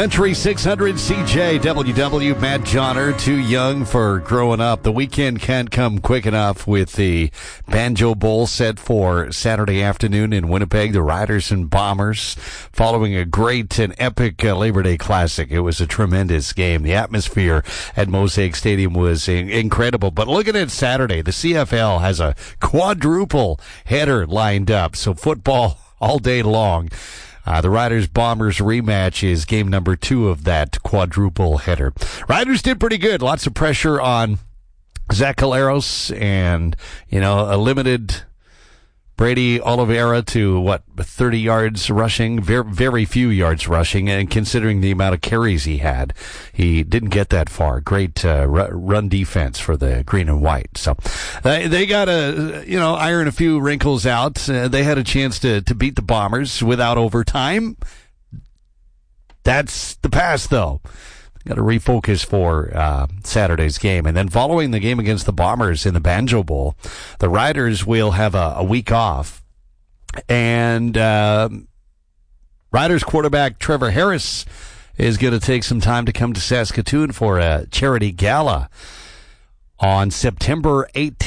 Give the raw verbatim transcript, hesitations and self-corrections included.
Country six hundred C J W W, Matt Johnner, too young for growing up. The weekend can't come quick enough with the Banjo Bowl set for Saturday afternoon in Winnipeg. The Riders and Bombers following a great and epic uh, Labor Day Classic. It was a tremendous game. The atmosphere at Mosaic Stadium was in- incredible. But looking at Saturday, the C F L has a quadruple header lined up. So football all day long. Uh, the Riders-Bombers rematch is game number two of that quadruple header. Riders did pretty good. Lots of pressure on Zach Collaros and, you know, a limited Brady Oliveira to, what, thirty yards rushing? Very, very few yards rushing, and considering the amount of carries he had, he didn't get that far. Great uh, run defense for the green and white. So they, they got to, you know, iron a few wrinkles out. Uh, they had a chance to, to beat the Bombers without overtime. That's the past, though. Got to refocus for uh, Saturday's game. And then following the game against the Bombers in the Banjo Bowl, the Riders will have a, a week off. And uh, Riders quarterback Trevor Harris is going to take some time to come to Saskatoon for a charity gala on September eighteenth.